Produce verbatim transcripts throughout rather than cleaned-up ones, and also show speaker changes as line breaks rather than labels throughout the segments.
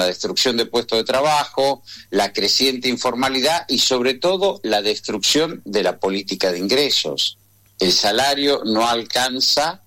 la destrucción de puestos de trabajo, la creciente informalidad y sobre todo la destrucción de la política de ingresos. El salario no alcanza,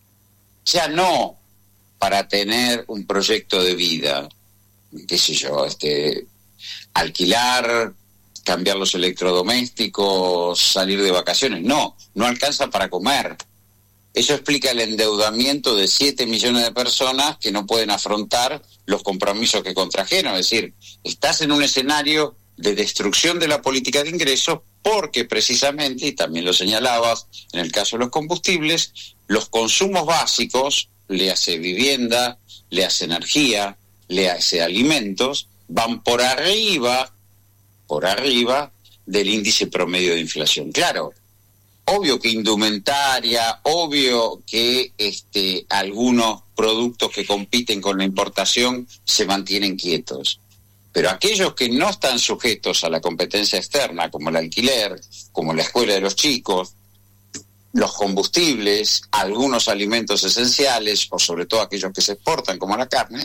ya no para tener un proyecto de vida, qué sé yo, este, alquilar, cambiar los electrodomésticos, salir de vacaciones, no, no alcanza para comer. Eso explica el endeudamiento de siete millones de personas que no pueden afrontar los compromisos que contrajeron. Es decir, estás en un escenario de destrucción de la política de ingresos porque precisamente, y también lo señalabas en el caso de los combustibles, los consumos básicos, le hace vivienda, le hace energía, le hace alimentos, van por arriba, por arriba del índice promedio de inflación. Claro, obvio que indumentaria, obvio que este, algunos productos que compiten con la importación se mantienen quietos. Pero aquellos que no están sujetos a la competencia externa, como el alquiler, como la escuela de los chicos, los combustibles, algunos alimentos esenciales, o sobre todo aquellos que se exportan, como la carne,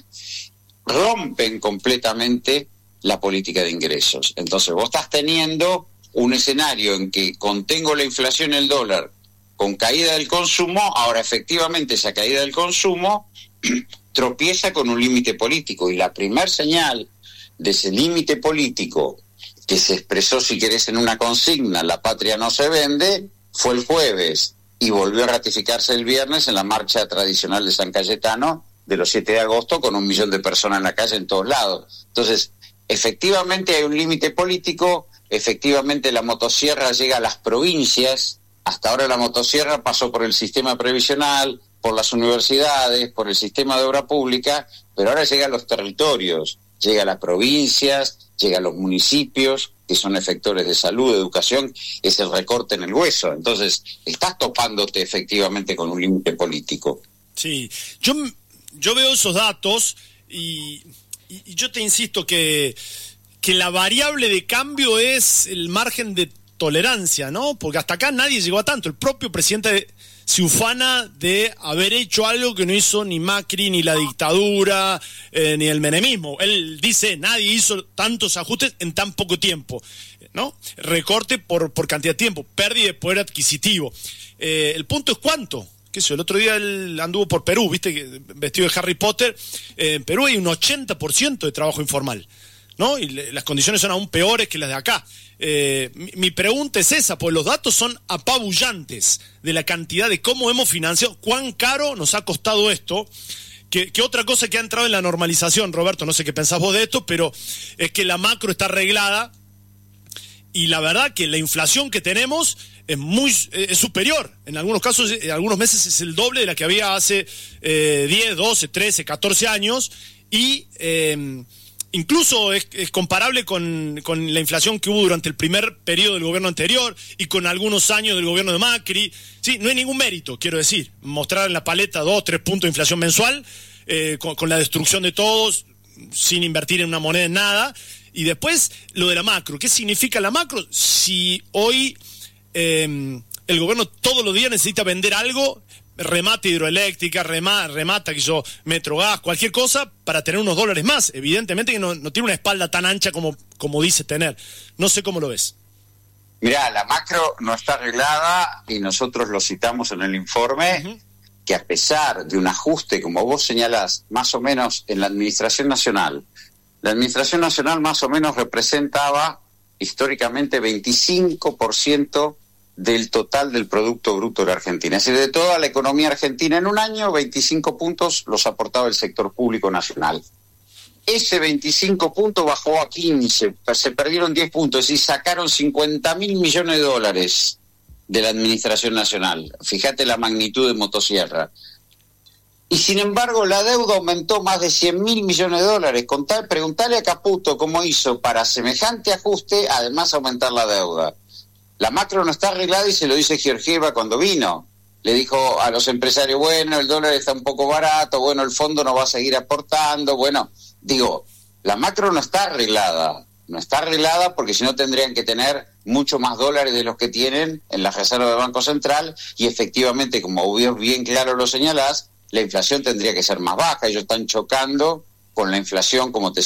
rompen completamente la política de ingresos. Entonces vos estás teniendo un escenario en que contengo la inflación, el dólar, con caída del consumo, ahora efectivamente esa caída del consumo tropieza con un límite político, y la primer señal de ese límite político que se expresó, si querés, en una consigna, la patria no se vende, fue el jueves, y volvió a ratificarse el viernes en la marcha tradicional de San Cayetano de los siete de agosto, con un millón de personas en la calle en todos lados. Entonces, efectivamente hay un límite político, efectivamente la motosierra llega a las provincias. Hasta ahora la motosierra pasó por el sistema previsional, por las universidades, por el sistema de obra pública, pero ahora llega a los territorios, llega a las provincias, llega a los municipios, que son efectores de salud, de educación, es el recorte en el hueso. Entonces, estás topándote efectivamente con un límite político.
Sí, yo, yo veo esos datos y, y, y yo te insisto que, que la variable de cambio es el margen de tolerancia, ¿no? Porque hasta acá nadie llegó a tanto. El propio presidente se ufana de haber hecho algo que no hizo ni Macri, ni la dictadura, eh, ni el menemismo. Él dice, nadie hizo tantos ajustes en tan poco tiempo, ¿no? Recorte por, por cantidad de tiempo, pérdida de poder adquisitivo. Eh, el punto es cuánto. ¿Qué sé yo? El otro día él anduvo por Perú, ¿viste? Vestido de Harry Potter. Eh, en Perú hay un ochenta por ciento de trabajo informal, ¿no? Y le, las condiciones son aún peores que las de acá. Eh, mi, mi pregunta es esa, pues los datos son apabullantes de la cantidad de cómo hemos financiado, cuán caro nos ha costado esto, que, que otra cosa que ha entrado en la normalización, Roberto, no sé qué pensás vos de esto, pero es que la macro está arreglada y la verdad que la inflación que tenemos es muy es superior, en algunos casos, en algunos meses es el doble de la que había hace eh, diez, doce, trece, catorce años y... Eh, Incluso es, es comparable con, con la inflación que hubo durante el primer periodo del gobierno anterior y con algunos años del gobierno de Macri. Sí, no hay ningún mérito, quiero decir. Mostrar en la paleta dos, tres puntos de inflación mensual, eh, con, con la destrucción de todos, sin invertir en una moneda en nada. Y después, lo de la macro. ¿Qué significa la macro? Si hoy eh, el gobierno todos los días necesita vender algo... remata hidroeléctrica, remata, remata que yo, Metrogas, cualquier cosa para tener unos dólares más. Evidentemente que no, no tiene una espalda tan ancha como, como dice tener. No sé cómo lo ves.
Mirá, la macro no está arreglada y nosotros lo citamos en el informe, uh-huh. que a pesar de un ajuste, como vos señalás, más o menos en la Administración Nacional, la Administración Nacional más o menos representaba históricamente veinticinco por ciento del total del Producto Bruto de la Argentina. Es decir, de toda la economía argentina en un año, veinticinco puntos los aportaba el sector público nacional. Ese veinticinco puntos bajó a quince, se perdieron diez puntos, es decir, sacaron cincuenta mil millones de dólares de la Administración Nacional. Fíjate la magnitud de motosierra. Y sin embargo, la deuda aumentó más de cien mil millones de dólares. Contar, preguntarle a Caputo cómo hizo para semejante ajuste, además aumentar la deuda. La macro no está arreglada y se lo dice Georgieva cuando vino. Le dijo a los empresarios, bueno, el dólar está un poco barato, bueno, el fondo no va a seguir aportando, bueno, digo, la macro no está arreglada, no está arreglada porque si no tendrían que tener mucho más dólares de los que tienen en la reserva del Banco Central y efectivamente, como bien claro lo señalás, la inflación tendría que ser más baja. Ellos están chocando con la inflación, como te